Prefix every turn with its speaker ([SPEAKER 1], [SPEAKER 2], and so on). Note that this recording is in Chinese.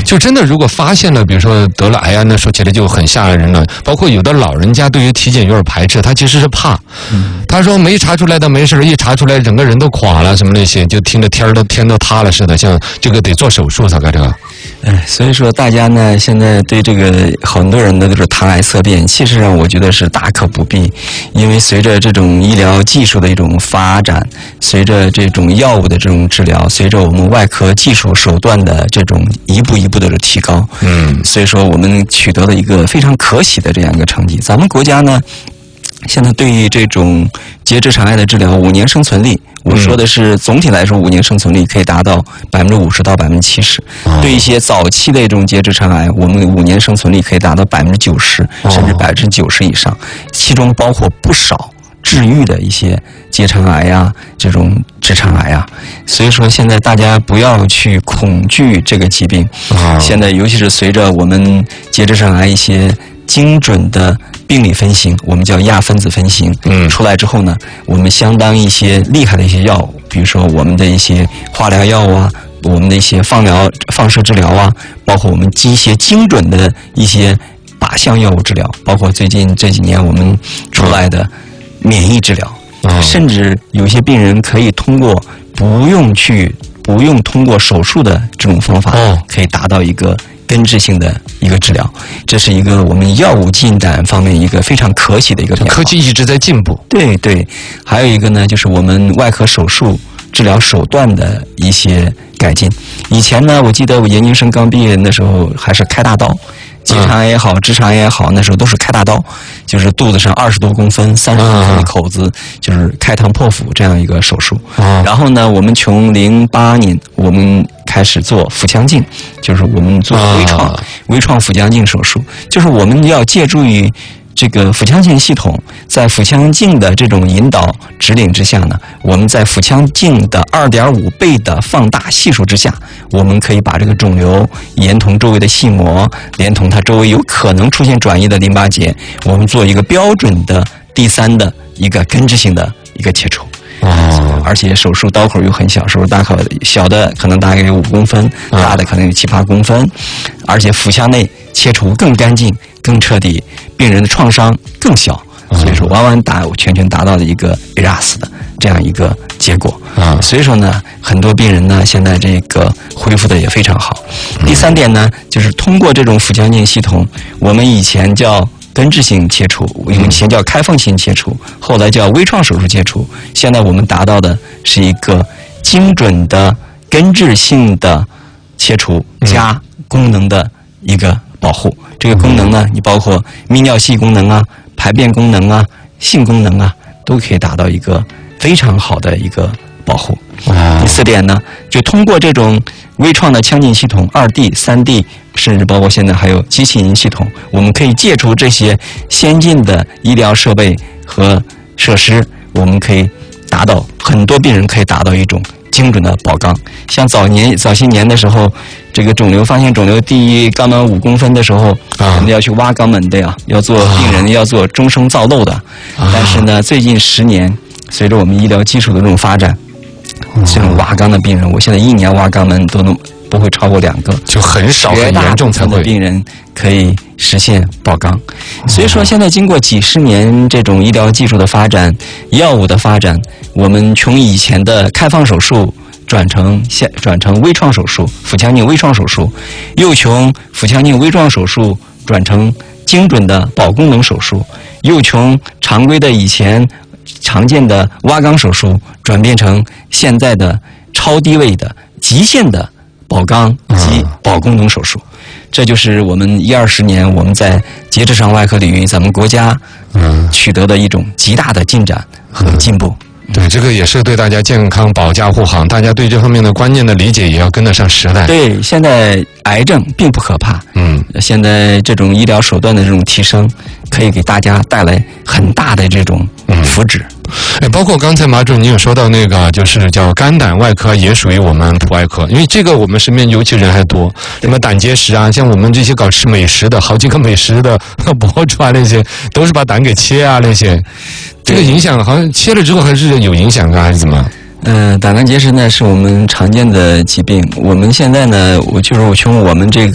[SPEAKER 1] 就真的如果发现了，比如说得了癌啊，那说起来就很吓人了。包括有的老人家对于体检有点排斥，他其实是怕。他说没查出来的没事，一查出来整个人都垮了，什么那些，就听着天都塌了似的，像这个得做手术才该这个。
[SPEAKER 2] 所以说大家呢现在对这个很多人的都是谈癌色变，其实上我觉得是大可不必，因为随着这种医疗技术的一种发展，随着这种药物的这种治疗，随着我们外科技术手段的这种一步一步的提高，所以说我们取得了一个非常可喜的这样一个成绩。咱们国家呢现在对于这种结直肠癌的治疗，5年生存率，我说的是总体来说5年生存率可以达到50%到70%。对一些早期的这种结直肠癌，我们5年生存率可以达到90%，甚至90%以上，其中包括不少治愈的一些结肠癌呀，这种直肠癌呀。所以说现在大家不要去恐惧这个疾病。现在尤其是随着我们结直肠癌一些精准的病理分型，我们叫亚分子分型，出来之后呢，我们相当一些厉害的一些药物，比如说我们的一些化疗药啊，我们的一些放射治疗啊，包括我们一些精准的一些靶向药物治疗，包括最近这几年我们出来的免疫治疗，甚至有些病人可以通过不用通过手术的这种方法，可以达到一个根治性的一个治疗。这是一个我们药物进展方面一个非常可喜的一个变化。
[SPEAKER 1] 科技一直在进步。
[SPEAKER 2] 对对，还有一个呢，就是我们外科手术治疗手段的一些改进。以前呢，我记得我研究生刚毕业的时候还是开大刀，结肠癌也好，直肠癌也好，那时候都是开大刀，就是肚子上20多公分、30公分的口子，就是开膛破腹这样一个手术。然后呢，我们从08年我们开始做腹腔镜，就是我们做微创腹腔镜手术，就是我们要借助于这个腹腔镜系统，在腹腔镜的这种引导指引之下呢，我们在腹腔镜的2.5倍的放大系数之下，我们可以把这个肿瘤连同周围的细膜，连同它周围有可能出现转移的淋巴结，我们做一个标准的第3的一个根治性的一个切除。而且手术刀口又很小，手术大口小的可能大概有5公分，大的可能有7、8公分，而且腹腔内切除更干净、更彻底，病人的创伤更小，所以说全达到了一个 ERAS 的这样一个结果。所以说呢，很多病人呢现在这个恢复的也非常好。第3点呢，就是通过这种腹腔镜系统，我们以前叫根治性切除，以前叫开放性切除，后来叫微创手术切除。现在我们达到的是一个精准的根治性的切除加功能的一个保护。这个功能呢，你包括泌尿系功能啊、排便功能啊、性功能啊，都可以达到一个非常好的一个保护。第4点呢，就通过这种微创的腔镜系统，2D、3D， 甚至包括现在还有机器人系统，我们可以借助这些先进的医疗设备和设施，我们可以达到很多病人可以达到一种精准的保肛。像早些年的时候，这个发现肿瘤第肛门5公分的时候，我们要去挖肛门的呀，要做病人要做终生造瘘的。但是呢，最近10年，随着我们医疗技术的这种发展，这种挖肛的病人，我现在1年挖肛门都不会超过2个，
[SPEAKER 1] 就很少很严重才会。
[SPEAKER 2] 病人可以实现保肛。所以说，现在经过几十年这种医疗技术的发展、药物的发展，我们从以前的开放手术转成微创手术，腹腔镜微创手术，又从腹腔镜微创手术转成精准的保功能手术，又从常规的以前常见的挖肛手术转变成现在的超低位的极限的保肛及保功能手术。这就是我们10-20年我们在结直肠外科领域咱们国家取得的一种极大的进展和进步。
[SPEAKER 1] 对，这个也是对大家健康保驾护航，大家对这方面的观念的理解也要跟得上时代。
[SPEAKER 2] 对，现在癌症并不可怕，现在这种医疗手段的这种提升，可以给大家带来很大的这种福祉。
[SPEAKER 1] 包括刚才马主任你有说到那个就是叫肝胆外科，也属于我们普外科，因为这个我们身边尤其人还多，什么胆结石啊，像我们这些搞吃美食的，好几个美食的博主啊，那些都是把胆给切啊，那些这个影响好像切了之后还是有影响啊，还是怎么？
[SPEAKER 2] 胆囊结石呢是我们常见的疾病。我们现在呢，我从我们这个